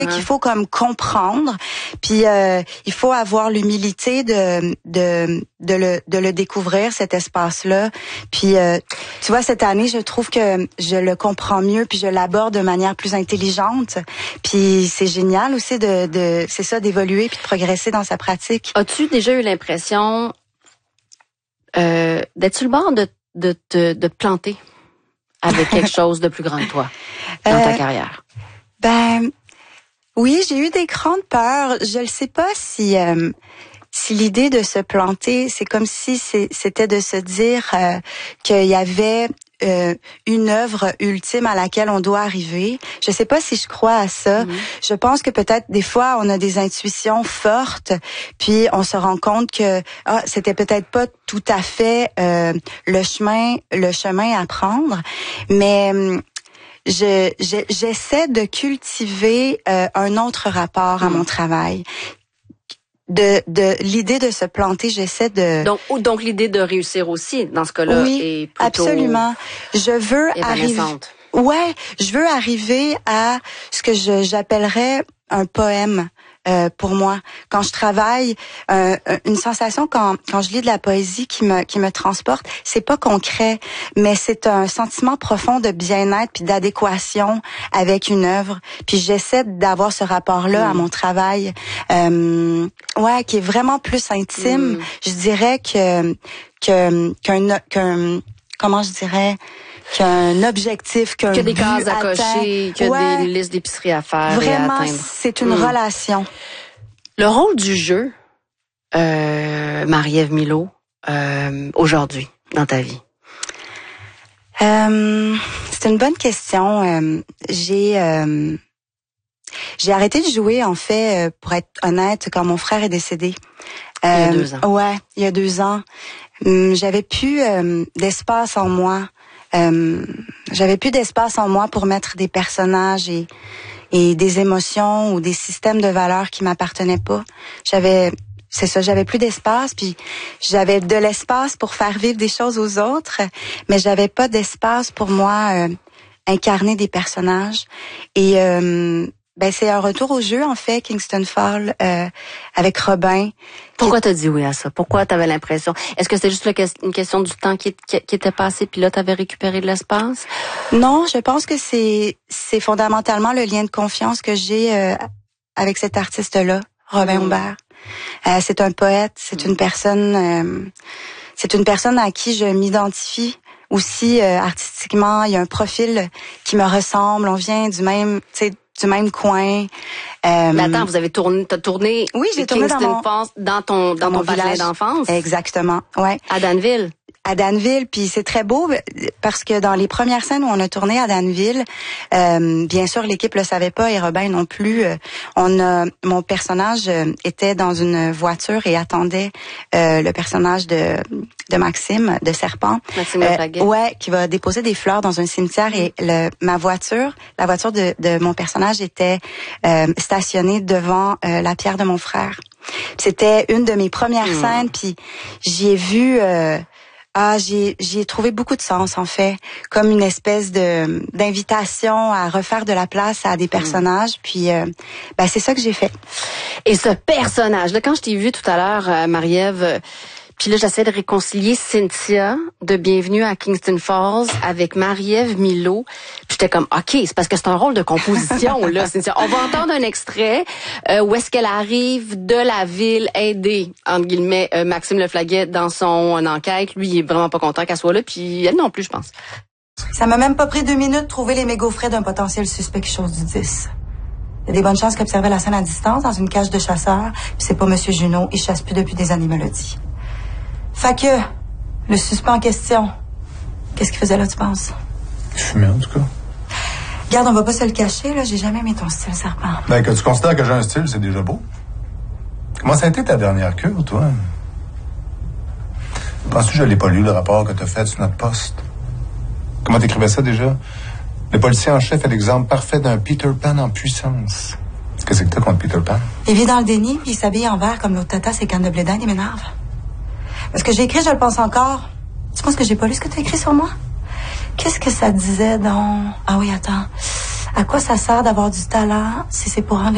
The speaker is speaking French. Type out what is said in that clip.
qu'il faut comme comprendre, puis il faut avoir l'humilité de le découvrir, cet espace-là. Puis tu vois, cette année, je trouve que je le comprends mieux, puis je l'aborde de manière plus intelligente. Puis c'est génial aussi c'est ça, d'évoluer puis de progresser dans sa pratique. As-tu déjà eu l'impression d'être sur le bord de te planter avec quelque chose de plus grand que toi dans ta carrière? Oui, j'ai eu des grandes peurs. Je ne sais pas si l'idée de se planter, c'est comme si c'était de se dire qu'il y avait une œuvre ultime à laquelle on doit arriver. Je sais pas si je crois à ça. Je pense que peut-être des fois on a des intuitions fortes, puis on se rend compte que c'était peut-être pas tout à fait le chemin à prendre, mais j'essaie de cultiver un autre rapport à mon travail. De l'idée de se planter, j'essaie de... Donc l'idée de réussir aussi, dans ce cas-là, oui, est plutôt... absolument. Je veux arriver à ce que j'appellerais un poème pour moi. Quand je travaille, une sensation quand je lis de la poésie qui me transporte, c'est pas concret, mais c'est un sentiment profond de bien-être puis d'adéquation avec une œuvre. Puis j'essaie d'avoir ce rapport-là à mon travail, qui est vraiment plus intime. Je dirais qu'un comment je dirais qu'un objectif, que des cases à cocher, que des listes d'épicerie à faire. Vraiment, et à atteindre. C'est une relation. Le rôle du jeu, Marie-Ève Milot, aujourd'hui, dans ta vie? C'est une bonne question. J'ai arrêté de jouer, en fait, pour être honnête, quand mon frère est décédé. Il y a 2 ans. Ouais, il y a 2 ans. J'avais plus d'espace en moi. J'avais plus d'espace en moi pour mettre des personnages et des émotions ou des systèmes de valeurs qui m'appartenaient pas. J'avais plus d'espace, puis j'avais de l'espace pour faire vivre des choses aux autres, mais j'avais pas d'espace pour moi incarner des personnages. Et c'est un retour au jeu, en fait, Kingston Falls, avec Robin. Pourquoi t'as dit oui à ça? Pourquoi t'avais l'impression? Est-ce que c'était juste une question du temps qui était passé, puis là, t'avais récupéré de l'espace? Non, je pense que c'est fondamentalement le lien de confiance que j'ai avec cet artiste-là, Robin Humbert. C'est un poète, c'est une personne à qui je m'identifie. Aussi, artistiquement, il y a un profil qui me ressemble. On vient du même coin. Mais attends, t'as tourné. Oui, j'ai tourné dans ton village d'enfance. Exactement, ouais. À Danville. À Danville, puis c'est très beau parce que dans les premières scènes où on a tourné à Danville, bien sûr l'équipe le savait pas et Robin non plus. Mon personnage était dans une voiture et attendait le personnage de Maxime de Serpent. Maxime Leflaguet. Qui va déposer des fleurs dans un cimetière et la voiture de mon personnage était stationnée devant la pierre de mon frère. C'était une de mes premières scènes, puis j'y ai vu. J'y ai trouvé beaucoup de sens, en fait, comme une espèce d'invitation à refaire de la place à des personnages, puis c'est ça que j'ai fait. Et ce personnage-là, quand je t'ai vu tout à l'heure, Marie-Ève, puis là, j'essaie de réconcilier Cynthia de Bienvenue à Kingston Falls avec Marie-Ève Milot. Puis j'étais comme, OK, c'est parce que c'est un rôle de composition, là, Cynthia. On va entendre un extrait où est-ce qu'elle arrive de la ville aider, entre guillemets, Maxime Leflaguet dans son enquête. Lui, il est vraiment pas content qu'elle soit là, puis elle non plus, je pense. Ça m'a même pas pris 2 minutes de trouver les mégots frais d'un potentiel suspect qui chose du 10. Il y a des bonnes chances qu'il observait la scène à distance dans une cage de chasseurs, puis c'est pas Monsieur Junot, il chasse plus depuis des années, me l'a dit. Fait que, le suspect en question, qu'est-ce qu'il faisait là, tu penses? Il fumait, en tout cas. Regarde, on va pas se le cacher, là, j'ai jamais aimé ton style, Serpent. Que tu considères que j'ai un style, c'est déjà beau. Comment ça a été ta dernière cure, toi? Penses-tu que je l'ai pas lu, le rapport que t'as fait sur notre poste? Comment t'écrivais ça, déjà? Le policier en chef est l'exemple parfait d'un Peter Pan en puissance. Qu'est-ce que t'as contre Peter Pan? Il vit dans le déni, puis il s'habille en vert comme l'autre tata, ses cannes de blé d'Inde, il m'énerve. Parce que j'ai écrit, je le pense encore. Tu penses que j'ai pas lu ce que tu as écrit sur moi? Qu'est-ce que ça disait dans... Ah oui, attends. À quoi ça sert d'avoir du talent si c'est pour rendre